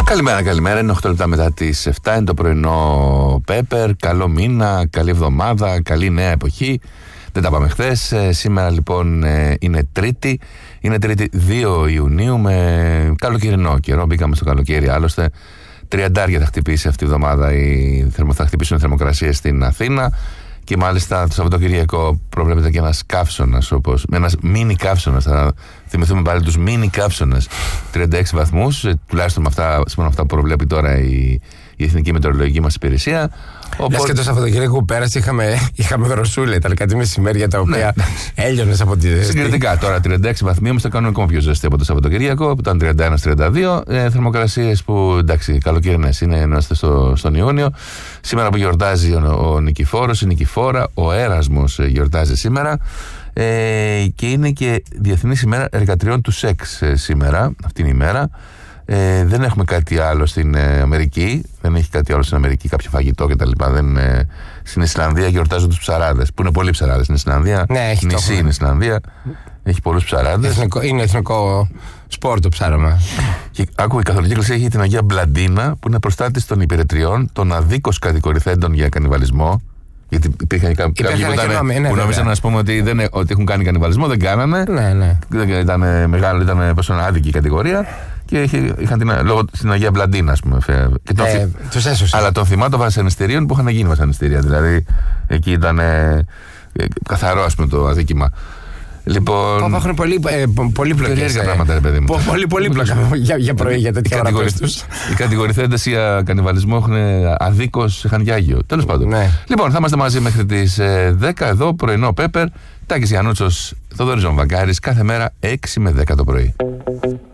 Καλημέρα. Είναι 8 λεπτά μετά τις 7. Είναι το πρωινό Πέπερ. Καλό μήνα, καλή εβδομάδα, καλή νέα εποχή. Δεν τα πάμε χθες. Σήμερα λοιπόν είναι Τρίτη. Είναι Τρίτη 2 Ιουνίου με καλοκαιρινό καιρό. Μπήκαμε στο καλοκαίρι άλλωστε. 30 θα χτυπήσει αυτή η εβδομάδα. Θα χτυπήσουν οι θερμοκρασίες στην Αθήνα. Και μάλιστα το Σαββατοκυριακό προβλέπεται και ένας καύσωνας, ένας μίνι καύσωνας. Θα θυμηθούμε πάλι τους μίνι καύσωνες. 36 βαθμούς, τουλάχιστον με αυτά που προβλέπει τώρα η Εθνική Μετεωρολογική μας Υπηρεσία. Λες και το Σαββατοκύριακο που πέρασε είχαμε δροσούλα, ήταν κάτι μεσημέρια τα οποία έλειωνες από τη ζέστη. Συγκριτικά τώρα 36 βαθμοί, όμως θα κάνουν ακόμα πιο ζεστή από το Σαββατοκύριακο που ήταν 31-32. Θερμοκρασίες που εντάξει, καλοκαιρινές είναι, είμαστε στον Ιούνιο. Σήμερα που γιορτάζει ο Νικηφόρος, η Νικηφόρα, ο Έρασμος γιορτάζει σήμερα. Και είναι και Διεθνής ημέρα εργατριών του σεξ σήμερα, αυτήν η ημέρα. Δεν έχουμε κάτι άλλο στην Αμερική. Δεν έχει κάτι άλλο στην Αμερική, κάποιο φαγητό κτλ. Στην Ισλανδία γιορτάζουν τους ψαράδες, που είναι πολλοί ψαράδες στην Ισλανδία. Ναι, έχει νησί είναι η Ισλανδία. Έχει πολλούς ψαράδες. Είναι εθνικό σπορ το ψάραμα. Και άκου, η Καθολική Εκκλησία έχει την Αγία Μπλαντίνα, που είναι προστάτης των υπηρετριών, των αδίκως κατηγορηθέντων για κανιβαλισμό. Γιατί υπήρχαν κάποιοι που νόμιζαν ότι έχουν κάνει κανιβαλισμό, δεν κάνανε. Ναι. Ήταν μεγάλο, ήταν άδικη κατηγορία. Και είχαν λόγω στην Αγία Μπλαντίνα, ας πούμε. Τους έσωσε. Αλλά των θυμάτων βασανιστήριων που είχαν γίνει βασανιστήρια. Δηλαδή εκεί ήταν καθαρό, ας πούμε, το αδίκημα. Λοιπόν. Έχουν πολύπλοκες πράγματα, ρε παιδί μου. Πολύπλοκα για πρωί, για τέτοια ώρα. Οι κατηγορηθέντες για κανιβαλισμό είχαν γιάγιο. Τέλος πάντων. Ναι. Λοιπόν, θα είμαστε μαζί μέχρι τις 10 εδώ, πρωινό Πέπερ. Τάκης Γιαννούτσος, Θοδωρής Βαμβαγκάρης, κάθε μέρα 6 με 10 το πρωί.